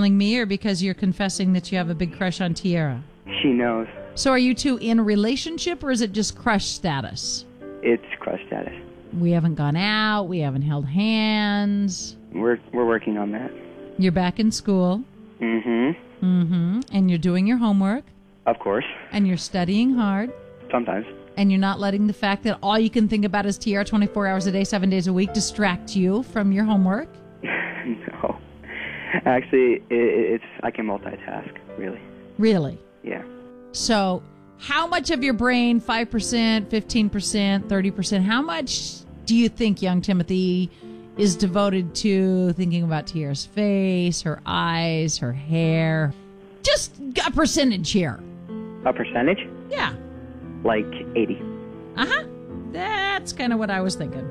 telling me or because you're confessing that you have a big crush on Tiara? She knows. So are you two in a relationship or is it just crush status? It's crush status. We haven't gone out. We haven't held hands. We're working on that. You're back in school. Mm-hmm. Mm-hmm. And you're doing your homework. Of course. And you're studying hard. Sometimes. And you're not letting the fact that all you can think about is Tiara 24 hours a day, 7 days a week distract you from your homework? No. Actually, I can multitask, really. Really? Yeah. So how much of your brain, 5%, 15%, 30%, how much do you think, young Timothy, is devoted to thinking about Tiara's face, her eyes, her hair? Just a percentage here. A percentage? Yeah. Like 80. Uh-huh. That's kind of what I was thinking.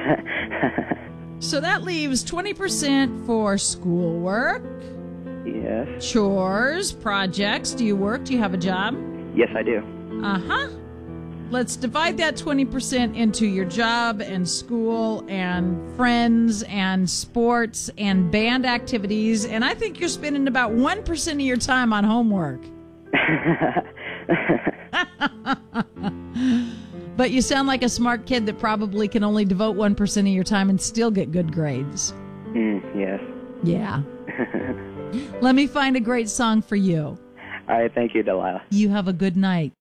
So that leaves 20% for schoolwork. Yes. Chores, projects. Do you work? Do you have a job? Yes, I do. Uh-huh. Let's divide that 20% into your job and school and friends and sports and band activities. And I think you're spending about 1% of your time on homework. But you sound like a smart kid that probably can only devote 1% of your time and still get good grades. Yes. Yeah. Let me find a great song for you. All right, thank you, Delilah. You have a good night.